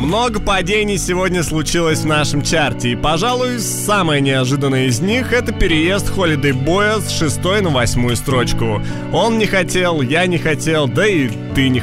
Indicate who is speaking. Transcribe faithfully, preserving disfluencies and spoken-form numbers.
Speaker 1: Много падений сегодня случилось в нашем чарте, и, пожалуй, самое неожиданное из них — это переезд Holiday Boy с шестой на восьмую строчку. Он не хотел, я не хотел, да и ты не